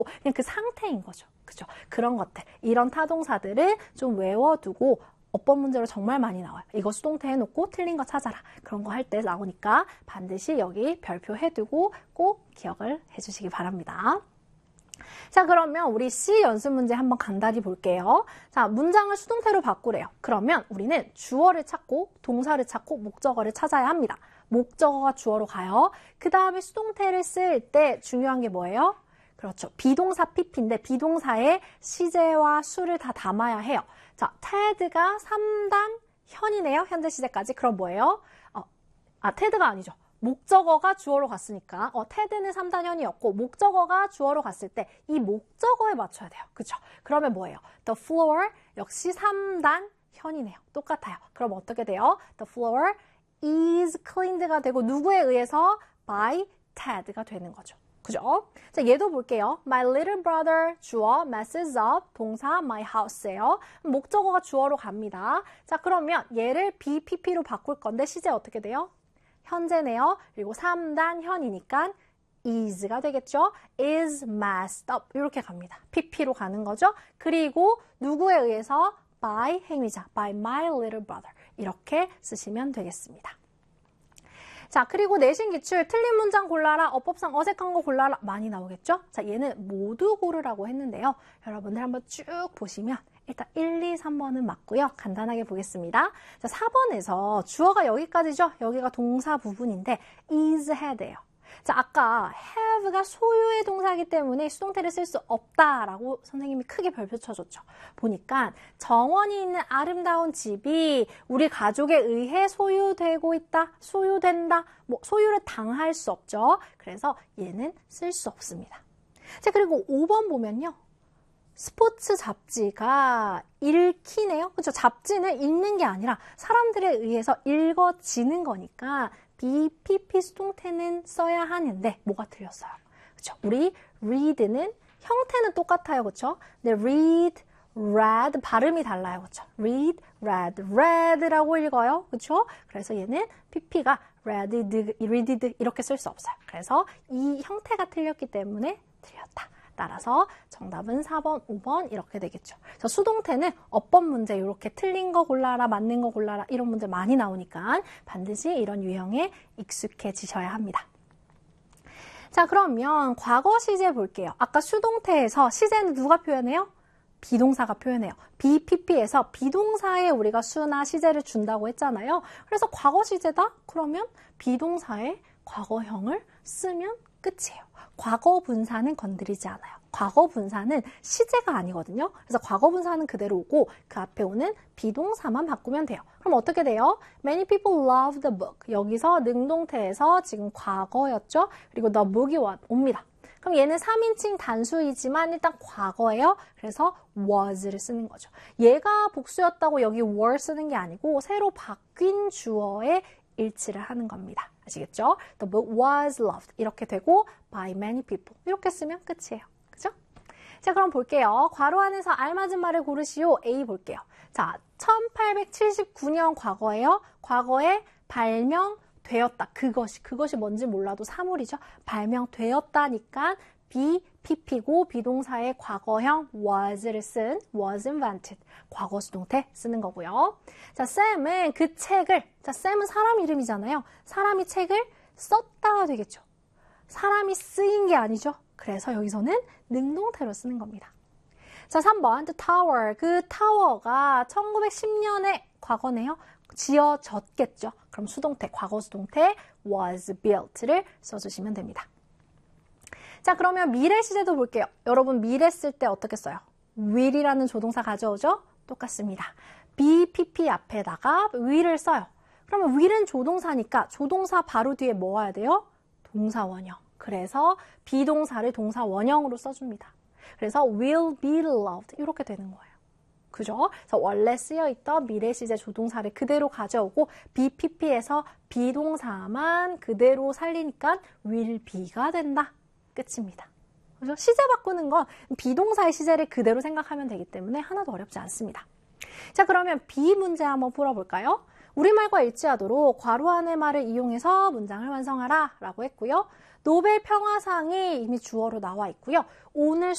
그냥 그 상태인 거죠. 그죠? 그런 것들, 이런 타동사들을 좀 외워두고 어법 문제로 정말 많이 나와요. 이거 수동태 해놓고 틀린 거 찾아라. 그런 거 할 때 나오니까 반드시 여기 별표 해두고 꼭 기억을 해주시기 바랍니다. 자, 그러면 우리 C 연습 문제 한번 간단히 볼게요. 자, 문장을 수동태로 바꾸래요. 그러면 우리는 주어를 찾고 동사를 찾고 목적어를 찾아야 합니다. 목적어가 주어로 가요. 그 다음에 수동태를 쓸 때 중요한 게 뭐예요? 그렇죠. 비동사 PP인데 비동사에 시제와 수를 다 담아야 해요. 자, 테드가 3단 현이네요. 현재 시제까지. 그럼 뭐예요? 테드가 아니죠. 목적어가 주어로 갔으니까 테드는 3단 현이었고 목적어가 주어로 갔을 때 이 목적어에 맞춰야 돼요. 그렇죠? 그러면 뭐예요? The floor 역시 3단 현이네요. 똑같아요. 그럼 어떻게 돼요? The floor is cleaned가 되고 누구에 의해서? By Ted가 되는 거죠. 그죠? 자, 얘도 볼게요. My little brother 주어 messes up 동사 my house예요. 목적어가 주어로 갑니다. 자, 그러면 얘를 BPP로 바꿀 건데 시제 어떻게 돼요? 현재네요. 그리고 3단 현이니까 is가 되겠죠. is messed up 이렇게 갑니다. PP로 가는 거죠. 그리고 누구에 의해서? by 행위자 by my little brother 이렇게 쓰시면 되겠습니다. 자, 그리고 내신 기출 틀린 문장 골라라, 어법상 어색한 거 골라라 많이 나오겠죠? 자, 얘는 모두 고르라고 했는데요. 여러분들 한번 쭉 보시면 일단 1, 2, 3번은 맞고요. 간단하게 보겠습니다. 자, 4번에서 주어가 여기까지죠? 여기가 동사 부분인데 is had예요. 자, 아까 have가 소유의 동사이기 때문에 수동태를 쓸 수 없다라고 선생님이 크게 별표 쳐줬죠. 보니까 정원이 있는 아름다운 집이 우리 가족에 의해 소유되고 있다, 소유된다, 소유를 당할 수 없죠. 그래서 얘는 쓸 수 없습니다. 자, 그리고 5번 보면요. 스포츠 잡지가 읽히네요. 그렇죠? 잡지는 읽는 게 아니라 사람들에 의해서 읽어지는 거니까 BPP 수동태는 써야 하는데 뭐가 틀렸어요? 그렇죠? 우리 read는 형태는 똑같아요. 그렇죠? 근데 read, read 발음이 달라요. 그렇죠? read, read, read라고 읽어요. 그렇죠? 그래서 얘는 PP가 readed 이렇게 쓸 수 없어요. 그래서 이 형태가 틀렸기 때문에 틀렸다. 따라서 정답은 4번, 5번 이렇게 되겠죠. 그래서 수동태는 어법 문제 이렇게 틀린 거 골라라, 맞는 거 골라라 이런 문제 많이 나오니까 반드시 이런 유형에 익숙해지셔야 합니다. 자, 그러면 과거 시제 볼게요. 아까 수동태에서 시제는 누가 표현해요? 비동사가 표현해요. BPP에서 비동사에 우리가 수나 시제를 준다고 했잖아요. 그래서 과거 시제다? 그러면 비동사에 과거형을 쓰면 끝이에요. 과거 분사는 건드리지 않아요. 과거 분사는 시제가 아니거든요. 그래서 과거 분사는 그대로 오고 그 앞에 오는 비동사만 바꾸면 돼요. 그럼 어떻게 돼요? Many people love the book. 여기서 능동태에서 지금 과거였죠. 그리고 the book이 옵니다. 그럼 얘는 3인칭 단수이지만 일단 과거예요. 그래서 was를 쓰는 거죠. 얘가 복수였다고 여기 were 쓰는 게 아니고 새로 바뀐 주어에 일치를 하는 겁니다. 아시겠죠? The book was loved. 이렇게 되고 by many people. 이렇게 쓰면 끝이에요. 그죠? 자, 그럼 볼게요. 괄호 안에서 알맞은 말을 고르시오. A 볼게요. 자, 1879년 과거예요. 과거에 발명되었다. 그것이 뭔지 몰라도 사물이죠. 발명되었다니까 BPP고 비동사의 과거형 was를 쓴 was invented. 과거 수동태 쓰는 거고요. 자, 쌤은 그 책을, 자, 쌤은 사람 이름이잖아요. 사람이 책을 썼다가 되겠죠. 사람이 쓰인 게 아니죠. 그래서 여기서는 능동태로 쓰는 겁니다. 자, 3번 the tower. 그 타워가 1910년에 과거네요. 지어졌겠죠. 그럼 수동태, 과거 수동태 was built를 써주시면 됩니다. 자, 그러면 미래 시제도 볼게요. 여러분 미래 쓸 때 어떻게 써요? will이라는 조동사 가져오죠? 똑같습니다. BPP 앞에다가 will을 써요. 그러면 will은 조동사니까 조동사 바로 뒤에 뭐 와야 돼요? 동사 원형. 그래서 비동사를 동사 원형으로 써줍니다. 그래서 will be loved 이렇게 되는 거예요. 그죠? 그래서 원래 쓰여있던 미래 시제 조동사를 그대로 가져오고 BPP에서 비동사만 그대로 살리니까 will be가 된다. 끝입니다. 그죠? 시제 바꾸는 건 비동사의 시제를 그대로 생각하면 되기 때문에 하나도 어렵지 않습니다. 자, 그러면 B 문제 한번 풀어볼까요? 우리말과 일치하도록 괄호 안의 말을 이용해서 문장을 완성하라 라고 했고요. 노벨 평화상이 이미 주어로 나와 있고요. 오늘